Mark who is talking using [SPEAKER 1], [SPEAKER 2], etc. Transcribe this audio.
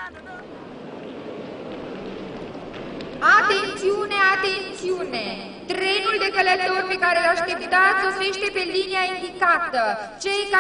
[SPEAKER 1] Atențiune, atențiune! Trenul de călători pe care îl așteptați sosește pe linia indicată. Cei care